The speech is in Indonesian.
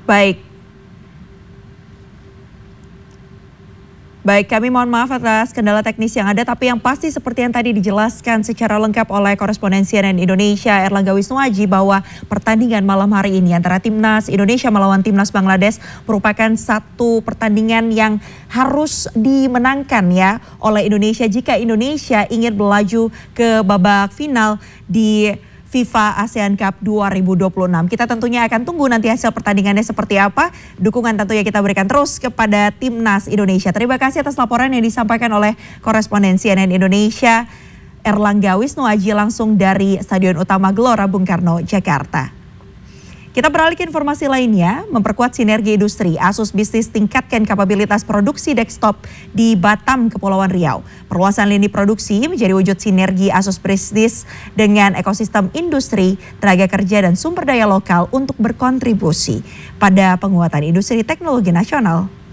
Baik, baik, kami mohon maaf atas kendala teknis yang ada, tapi yang pasti seperti yang tadi dijelaskan secara lengkap oleh koresponden CNN Indonesia Erlangga Wisnuaji bahwa pertandingan malam hari ini antara Timnas Indonesia melawan Timnas Bangladesh merupakan satu pertandingan yang harus dimenangkan ya oleh Indonesia jika Indonesia ingin melaju ke babak final di FIFA ASEAN Cup 2026. Kita tentunya akan tunggu nanti hasil pertandingannya seperti apa. Dukungan tentunya kita berikan terus kepada Timnas Indonesia. Terima kasih atas laporan yang disampaikan oleh koresponden CNN Indonesia Erlangga Wisnuaji langsung dari Stadion Utama Gelora Bung Karno, Jakarta. Kita beralih ke informasi lainnya, memperkuat sinergi industri, Asus Bisnis tingkatkan kapabilitas produksi desktop di Batam, Kepulauan Riau. Perluasan lini produksi menjadi wujud sinergi Asus Bisnis dengan ekosistem industri, tenaga kerja dan sumber daya lokal untuk berkontribusi pada penguatan industri teknologi nasional.